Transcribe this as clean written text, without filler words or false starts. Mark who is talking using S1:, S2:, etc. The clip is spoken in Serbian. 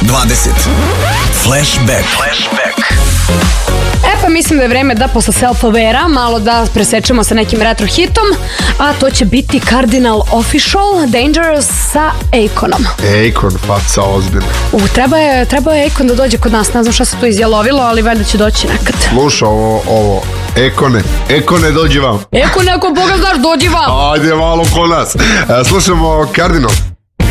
S1: 20. Flashback.
S2: Pa mislim da je vreme da posle self-aware-a malo da presečemo sa nekim retro hitom, a to će biti Cardinal Official Dangerous sa Akonom.
S3: Akon, faca ozbiljno.
S2: Trebao je Akon da dođe kod nas, ne znam šta se tu izjalovilo, ali valjda će doći nekad.
S3: Sluša ovo, Akone, dođi vam.
S2: Akon, ako Boga znaš, dođi vam.
S3: Ajde malo ko nas. Slušamo Cardinal.